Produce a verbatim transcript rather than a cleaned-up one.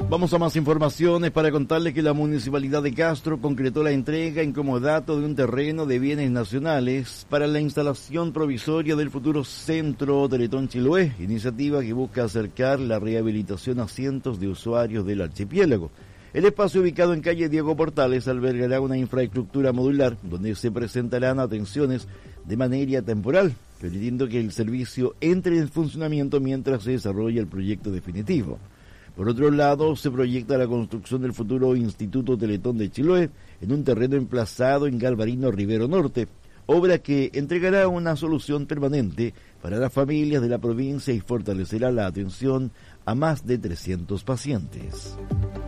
Vamos a más informaciones para contarles que la Municipalidad de Castro concretó la entrega en comodato de un terreno de bienes nacionales para la instalación provisoria del futuro Centro Teletón Chiloé, iniciativa que busca acercar la rehabilitación a cientos de usuarios del archipiélago. El espacio, ubicado en calle Diego Portales, albergará una infraestructura modular donde se presentarán atenciones de manera temporal, permitiendo que el servicio entre en funcionamiento mientras se desarrolla el proyecto definitivo. Por otro lado, se proyecta la construcción del futuro Instituto Teletón de Chiloé en un terreno emplazado en Galvarino Rivero Norte, obra que entregará una solución permanente para las familias de la provincia y fortalecerá la atención a más de trescientos pacientes.